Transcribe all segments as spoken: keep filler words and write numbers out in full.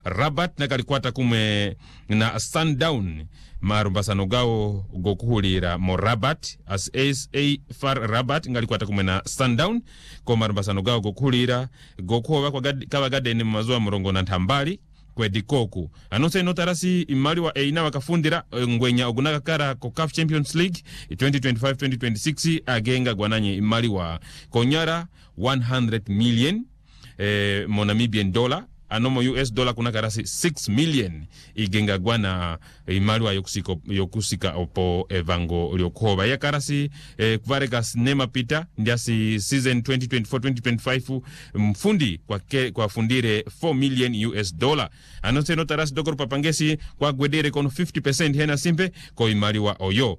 Rabat nakalikwata kumwe na Sundown marumbasano gawo gokuhulira mo Rabat as S A Far Rabat ngalikwata kumwe na Sundown ko marumbasano gawo gokuhulira gokuhoba kwa kabagadeni mu mazuwa murongo na ntambali kwedikoku anonse inotarasi imali wa eina wakafundira ngwenya ogunakakara ko C A F Champions League twenty twenty-five twenty twenty-six agenga gwananye imali wa konyara one hundred million eh, mo Namibian dollar anomo U S dollar kuna karasi six million igenga gwana imali wa yokusika, yokusika opo evango liokoba ya karasi eh, Kuvaregas Nema Peter ndiasi season twenty twenty-four twenty twenty-five mfundi kwa, ke, kwa fundire four million U S dollar anonse no tarasi Dogoro Papangesi kwa gwedere kono fifty percent hena simpe ko imali wa oyo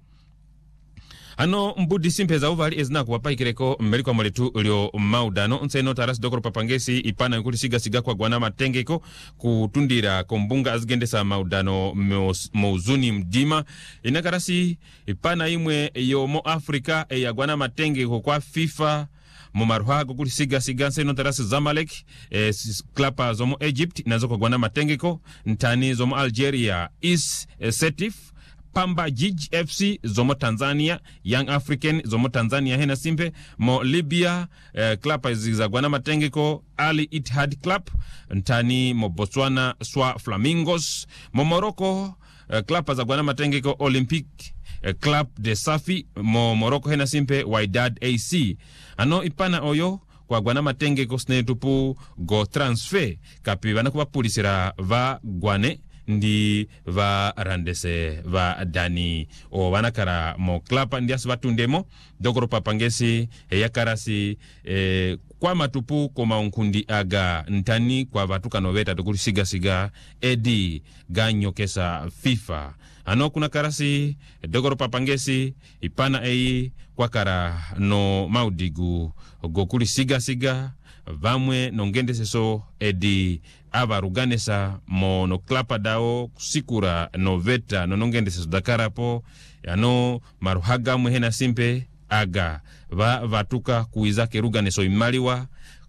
ano mbudi simpe za uvali ezina kuwapaikireko mmeli kwa moletu ulio maudano nseno tarasi Dogoro Papangesi ipana yukuli siga siga kwa gwana matengeko kutundira kombunga azigendesa maudano mauzuni mdima inakarasi ipana imwe yo mo Afrika ya gwana matengeko kwa FIFA mumaruhago kuli siga siga nseno tarasi Zamalek eh, klapa zomo Egypt nazo kwa gwana matengeko ntani zomo Algeria is eh, Setif Pamba Jiji F C zomo Tanzania, Young African zomo Tanzania hena simpe mo Libya eh, klapa za gwana matengeko Ali Ittihad Club ntani mo Botswana Swa Flamingos mo Morocco eh, klapa za gwana matengeko Olympic eh, Club de Safi mo Morocco hena simpe Wydad A C ano ipana oyo kwa gwana matengeko snetupu go transfer kapi bana kuba pulisira va gwane ndi va randese va dani o wanakara mo klapa ndias batundemo Dogoro Papangesi e yakarasi e, kwa matupu koma unkundi aga ntani kwa vatuka noveta tukuli siga siga edi ganyo kesa FIFA ano kuna karasi Dogoro Papangesi ipana ei kwa kara no maudigu gokuli siga siga vamwe nongende seso edi avaruganesa mo no klapa dao kusikura noveta no nongende seso dakarapo ano maruhaga muhena simpe aga va vatuka kuiza keruganeso imaliwa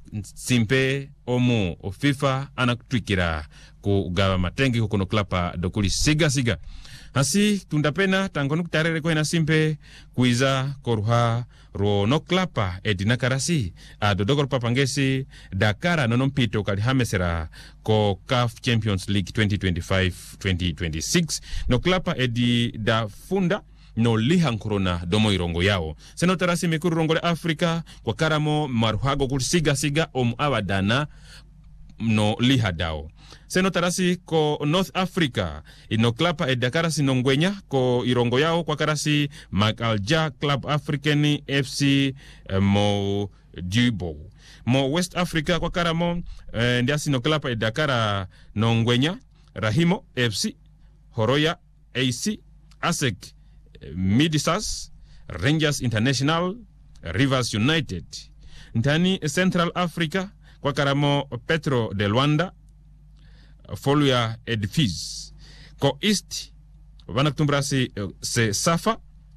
simpe omu o FIFA anakutwikira kugawa matengi kukono klapa dokuli siga siga hasi tundapena tangonu kutarere kwa ina simpe kuiza koruha ro no klapa edina karasi a Dogoro Papangesi Dakara no nompito kali hamesera ko C A F Champions League twenty twenty-five twenty twenty-six no klapa edi da funda no lihankurona domo irongo yao seno tarasi mikuru rongo le Afrika kwa karamo maruhago kulisiga siga omu awadana no lihadao seno tarasi ko North Africa ino klapa e dakarasi no ngwenya ko irongo yao kwa karasi Magalja Club African F C eh, mo Dubo mo West Africa kwa karamo eh, ndiasi no klapa e dakara no ngwenya Rahimo F C Horoya A C ASEC eh, Midisas Rangers International Rivers United ntani Central Africa kwa karamo Petro de Luanda Foluya Edifice ko East vanakutumbrasi se Safa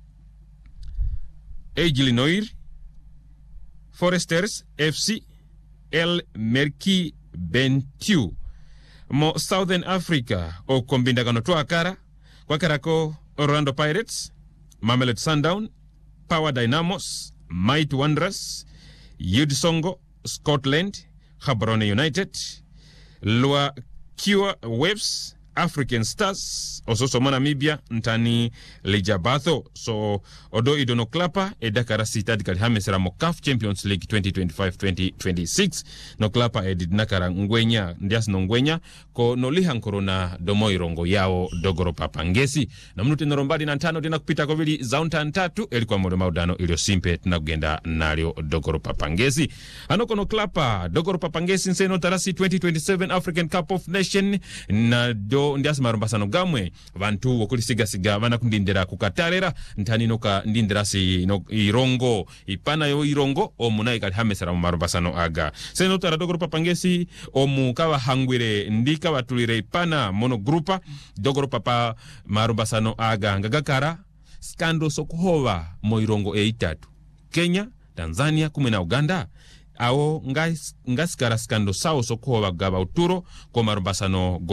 Ejilinoir Foresters F C El Merki Bentiu mo Southern Africa o kombindagano to akara kwa karako Orlando Pirates Mamelodi Sundown Power Dynamos Might Wanderers Yudsongo Scotland Gaborone United Lua Kiwa Waves African Stars ososo mo Namibia ntani Lijabatho so odo idono klapa e Dakar City kali hamesera mo C A F Champions League twenty twenty-five twenty twenty-six no klapa e didnakara ngwenya ndias no ngwenya ko no lihankorona domo irongo yao Dogoro Papangesi na mnuti norombadi na ntano dina kupita kwa vili zaunta ntatu elikuwa mwode maudano ilio simpe tunakugenda nalio Dogoro Papangesi anoko no klapa Dogoro Papangesi nseno tarasi twenty twenty-seven African Cup of Nation na do ndiasi marumbasano gamwe vantu wakuli siga siga vana kundindira kukatarera ntani noka ndindirasi no, irongo ipana yo irongo omunai kali hamesera marumbasano aga seno tara Dogoro Papangesi omu kawa hangwire ndika watulire ipana mono grupa Dogoro Papa marumbasano aga ngagakara skando sokuhova mo irongo e itatu Kenya Tanzania kumwe na Uganda ao ngas ngaskara skando sao sokuhova gaba uturo kwa marumbasano go